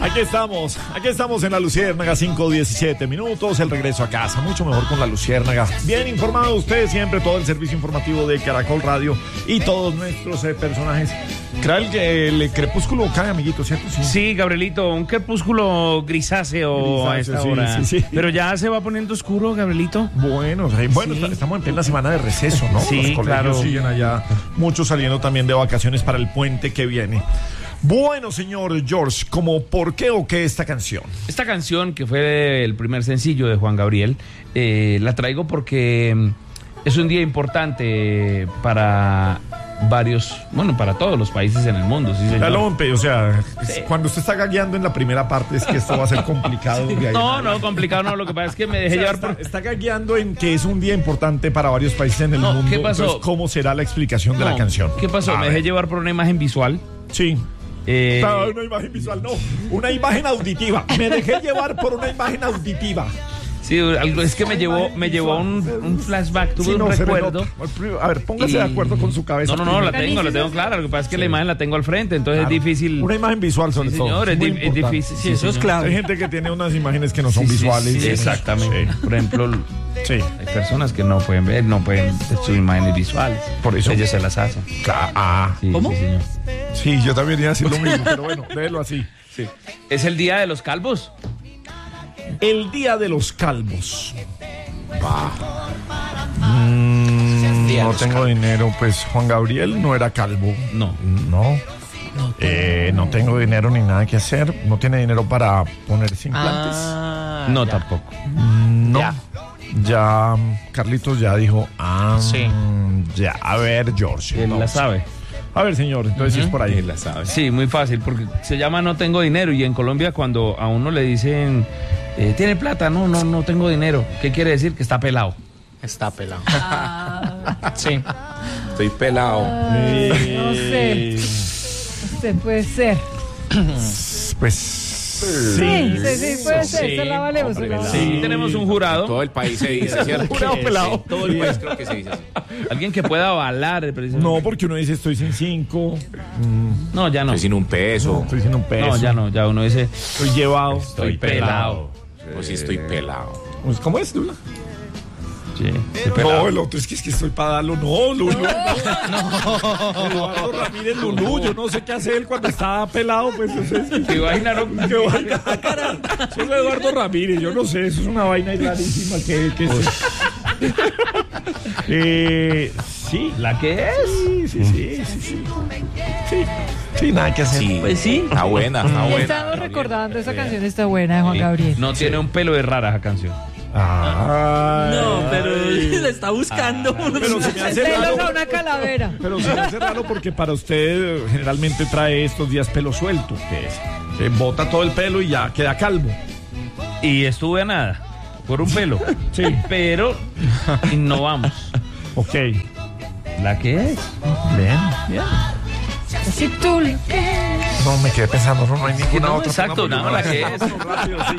Aquí estamos en la Luciérnaga, 5:17 minutos, el regreso a casa, mucho mejor con la Luciérnaga. Bien informado usted siempre, todo el servicio informativo de Caracol Radio y todos nuestros personajes. Creo que el crepúsculo cae, amiguito, ¿cierto? Sí, Gabrielito, un crepúsculo grisáceo a esta hora. Sí. Pero ya se va poniendo oscuro, Gabrielito. Bueno, estamos en plena semana de receso, ¿no? Sí, los colegios claro. Siguen allá, muchos saliendo también de vacaciones para el puente que viene. Bueno, señor George, ¿cómo por qué o qué esta canción? Esta canción, que fue el primer sencillo de Juan Gabriel, la traigo porque es un día importante para para todos los países en el mundo. Sí, señor. O sea, sí. Cuando usted está gagueando en la primera parte es que esto va a ser complicado. No, complicado no, lo que pasa es que me dejé llevar por... Está gagueando en que es un día importante para varios países en el mundo. ¿Qué pasó? Entonces, ¿cómo será la explicación de la canción? ¿Qué pasó? Me dejé llevar por una imagen visual. Sí. Una imagen visual, no, una imagen auditiva. Me dejé llevar por una imagen auditiva. Sí, es que me llevó a un flashback, tuve un recuerdo. A ver, póngase de acuerdo con su cabeza. No, la tengo clara. Lo que pasa es que la imagen la tengo al frente, entonces claro. Es difícil. Una imagen visual sobre todo. Señor, es difícil. Sí, eso es clave. Hay gente que tiene unas imágenes que no son visuales. Sí, exactamente. Sí. Por ejemplo, hay personas que no pueden ver, no pueden sus imágenes visuales. Por eso ellos se las hacen. Sí, ¿cómo? Sí, señor. Sí, yo también iba a decir lo mismo, pero bueno, déjelo así. Sí. Es el día de los calvos. El día de los calvos. No tengo dinero, pues Juan Gabriel no era calvo. No. No tengo dinero ni nada que hacer. No tiene dinero para ponerse implantes. No, tampoco. No. Ya Carlitos ya dijo. Sí. Ya, a ver, George. Él la sabe. A ver, señor, entonces es por ahí. Él la sabe. Sí, muy fácil, porque se llama No tengo dinero. Y en Colombia, cuando a uno le dicen ¿tiene plata? No tengo dinero. ¿Qué quiere decir? Que está pelado. Está pelado. Sí. Estoy pelado. No sé. Puede ser. Pues sí, puede ser. Se la valemos. Sí, tenemos un jurado. Todo el país se dice, ¿cierto? Jurado pelado. Sí, todo el país creo que se dice así. Alguien que pueda avalar precisamente. No, porque uno dice estoy sin 5. No, ya no. Estoy sin un peso. Estoy sin un peso. No, ya uno dice Estoy llevado. estoy pelado. Pues sí, estoy pelado. ¿Cómo es, Lula? Sí. No, el otro es que estoy para darlo. No, Lulú. No. Eduardo Ramírez Lulú. Yo no sé qué hace él cuando está pelado. Pues yo sé. ¿Qué vaina? ¿Qué vaina? Eso es Eduardo Ramírez. Yo no sé. Eso es una vaina rarísima. ¿Qué es? Sí. ¿La que es? Sí, nada que hacer. Sí. Pues sí. Está buena. Estamos recordando esa canción, está buena de Juan Gabriel. No tiene un pelo de rara esa canción. No, pero la está buscando. Pero se me hace raro. Pelos a una calavera. Pero se me hace raro porque para usted generalmente trae estos días pelo suelto. Que bota todo el pelo y ya queda calvo. Y estuve a nada. Por un pelo. Sí. Pero innovamos. Ok. ¿La que es? Bien. Así tú. No, me quedé pensando, no hay ninguna otra. Exacto, nada, la que es. Rápido, sí.